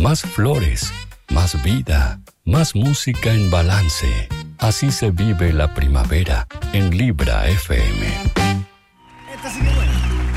Más flores, más vida, más música en balance. Así se vive la primavera en Libra FM. Esta sí que buena.